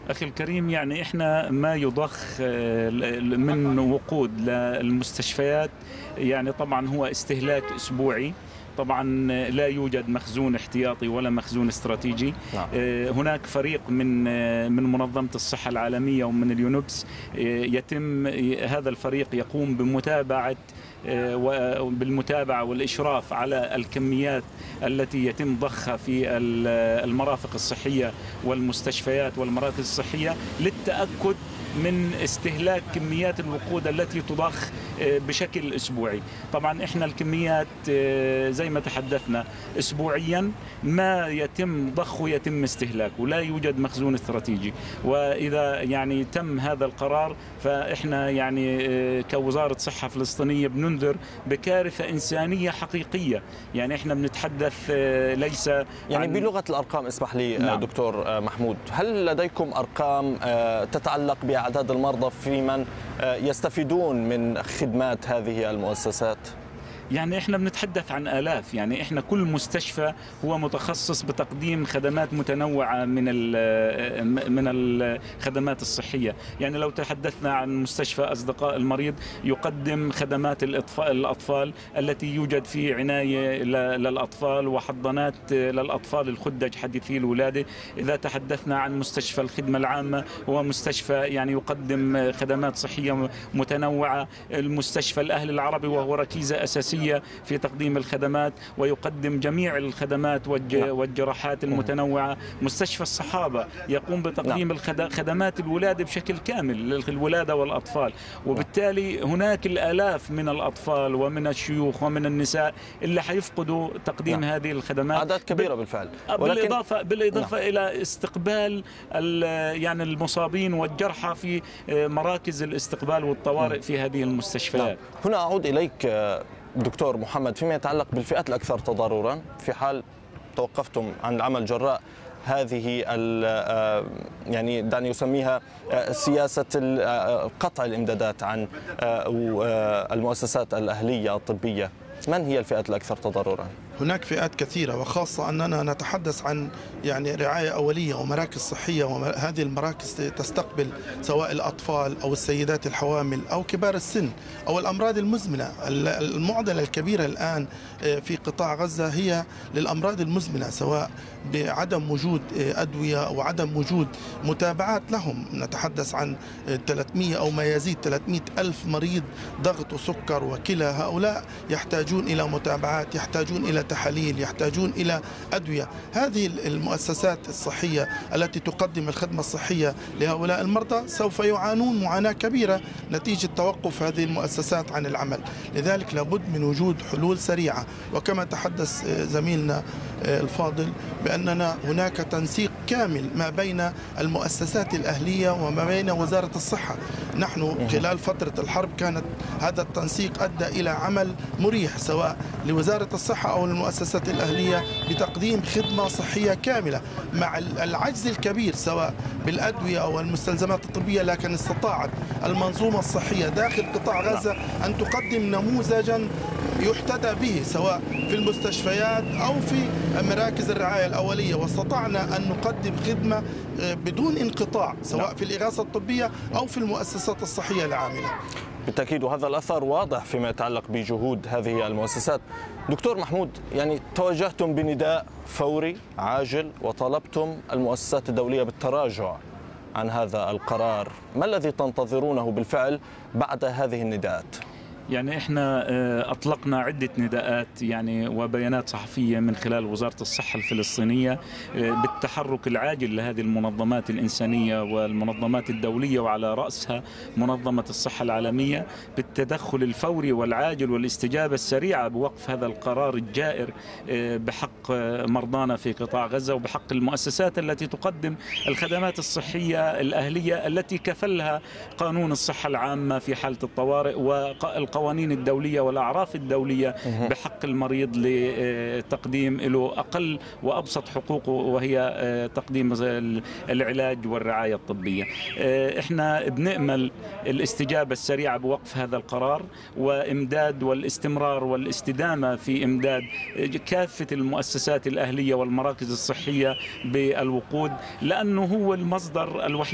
أخي الكريم، يعني إحنا ما يضخ من وقود للمستشفيات يعني طبعا هو استهلاك أسبوعي. طبعا لا يوجد مخزون احتياطي ولا مخزون استراتيجي. نعم. هناك فريق من منظمة الصحة العالمية ومن اليونبس. يتم هذا الفريق يقوم بالمتابعة والإشراف على الكميات التي يتم ضخها في المرافق الصحية والمستشفيات والمراكز الصحية للتأكد من استهلاك كميات الوقود التي تضخ بشكل أسبوعي. طبعا إحنا الكميات زي ما تحدثنا أسبوعيا ما يتم ضخه يتم استهلاكه، لا يوجد مخزون استراتيجي. وإذا يعني تم هذا القرار فإحنا يعني كوزارة صحة فلسطينية بننذر بكارثة إنسانية حقيقية. يعني إحنا بنتحدث ليس يعني بلغة الأرقام، اسمح لي نعم. دكتور محمود، هل لديكم أرقام تتعلق بأعداد المرضى في من يستفيدون من خدمات هذه المؤسسات؟ يعني احنا بنتحدث عن آلاف. يعني احنا كل مستشفى هو متخصص بتقديم خدمات متنوعة من الخدمات الصحية. يعني لو تحدثنا عن مستشفى أصدقاء المريض يقدم خدمات الأطفال التي يوجد في عناية للأطفال وحضانات للأطفال الخدج حديثي الولادة. إذا تحدثنا عن مستشفى الخدمة العامة هو مستشفى يعني يقدم خدمات صحية متنوعة. المستشفى الأهلي العربي وهو ركيزة أساسية في تقديم الخدمات ويقدم جميع الخدمات والجراحات المتنوعة. مستشفى الصحابة يقوم بتقديم خدمات الولادة بشكل كامل للولادة والأطفال. وبالتالي هناك الآلاف من الأطفال ومن الشيوخ ومن النساء اللي حيفقدوا تقديم هذه الخدمات. أعداد كبيرة بالفعل. بالإضافة إلى استقبال يعني المصابين والجرحى في مراكز الاستقبال والطوارئ في هذه المستشفيات. هنا أعود إليك دكتور محمد فيما يتعلق بالفئات الأكثر تضررا. في حال توقفتم عن العمل جراء هذه يعني دعني أسميها سياسة قطع الإمدادات عن المؤسسات الأهلية الطبية، من هي الفئات الأكثر تضررا؟ هناك فئات كثيرة، وخاصة أننا نتحدث عن يعني رعاية أولية ومراكز صحية، وهذه المراكز تستقبل سواء الأطفال أو السيدات الحوامل أو كبار السن أو الأمراض المزمنة. المعضلة الكبيرة الآن في قطاع غزة هي للأمراض المزمنة، سواء بعدم وجود أدوية أو عدم وجود متابعات لهم. نتحدث عن 300 أو ما يزيد 300 ألف مريض ضغط وسكر وكلى. هؤلاء يحتاجون إلى متابعات، يحتاجون إلى تحاليل، يحتاجون إلى أدوية. هذه المؤسسات الصحية التي تقدم الخدمة الصحية لهؤلاء المرضى سوف يعانون معاناة كبيرة نتيجة توقف هذه المؤسسات عن العمل. لذلك لابد من وجود حلول سريعة، وكما تحدث زميلنا الفاضل بأننا هناك تنسيق كامل ما بين المؤسسات الأهلية وما بين وزارة الصحة. نحن خلال فترة الحرب كانت هذا التنسيق أدى إلى عمل مريح سواء لوزارة الصحة أو المؤسسات الأهلية بتقديم خدمة صحية كاملة مع العجز الكبير سواء بالأدوية أو المستلزمات الطبية. لكن استطاعت المنظومة الصحية داخل قطاع غزة أن تقدم نموذجا يحتذى به سواء في المستشفيات أو في مراكز الرعاية الأولية، واستطعنا أن نقدم خدمة بدون انقطاع سواء في الإغاثة الطبية أو في المؤسسات الصحية العاملة. بالتأكيد، وهذا الأثر واضح فيما يتعلق بجهود هذه المؤسسات. دكتور محمود، يعني توجهتم بنداء فوري عاجل وطلبتم المؤسسات الدولية بالتراجع عن هذا القرار، ما الذي تنتظرونه بالفعل بعد هذه النداءات؟ يعني احنا اطلقنا عدة نداءات يعني وبيانات صحفية من خلال وزارة الصحة الفلسطينية بالتحرك العاجل لهذه المنظمات الإنسانية والمنظمات الدولية، وعلى رأسها منظمة الصحة العالمية، بالتدخل الفوري والعاجل والاستجابة السريعة بوقف هذا القرار الجائر بحق مرضانا في قطاع غزة وبحق المؤسسات التي تقدم الخدمات الصحية الأهلية التي كفلها قانون الصحة العامة في حالة الطوارئ والقوانين الدولية والأعراف الدولية بحق المريض لتقديم له أقل وأبسط حقوقه، وهي تقديم العلاج والرعاية الطبية. احنا بنأمل الاستجابة السريعة بوقف هذا القرار وإمداد والاستمرار والاستدامة في إمداد كافة المؤسسات الأهلية والمراكز الصحية بالوقود، لأنه هو المصدر الوحيد